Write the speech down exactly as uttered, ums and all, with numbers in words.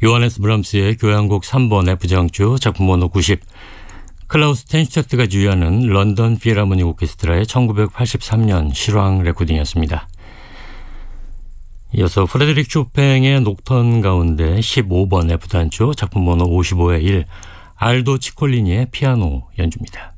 요하네스 브람스의 교향곡 삼 번 F장조 작품 번호 구십, 클라우스 텐슈테트가 주의하는 런던 필하모니 오케스트라의 천구백팔십삼 년 실황 레코딩이었습니다. 이어서 프레드릭 쇼팽의 녹턴 가운데 십오 번 F단조 작품 번호 오십오의 일, 알도 치콜리니의 피아노 연주입니다.